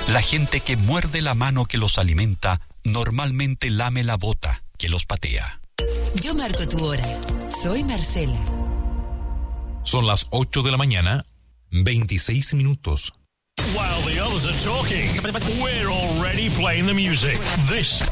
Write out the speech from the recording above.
La gente que muerde la mano que los alimenta normalmente lame la bota que los patea. Yo marco tu hora. Soy Marcela. Son las 8 de la mañana, 26 minutos. While the others are talking, we're already playing the music. This